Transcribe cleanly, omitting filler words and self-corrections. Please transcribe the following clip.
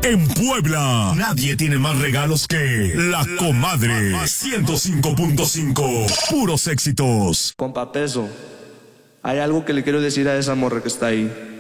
En Puebla, nadie tiene más regalos que La Comadre 105.5. Puros éxitos. Compa Peso, hay algo que le quiero decir a esa morra que está ahí.